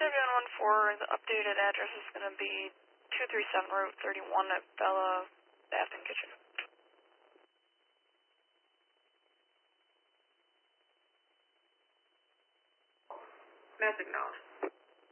714, the updated address is going to be 237 Route 31 at Bella Bath and Kitchen. Message acknowledged.